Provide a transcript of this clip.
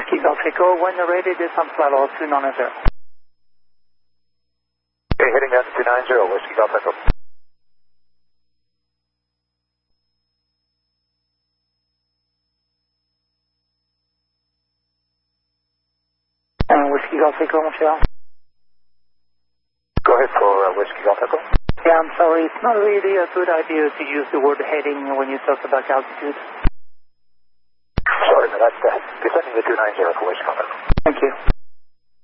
Whiskey Golf Echo, when you're ready, descent level 290. Okay, heading down to 290, Whiskey Golf Echo. Whiskey Golf Echo, Michelle. Go ahead for Whiskey Golf Echo. Yeah, I'm sorry, it's not really a good idea to use the word heading when you talk about altitude. Sorry, but that's descending to 290 for Whiskey Golf Echo. Thank you.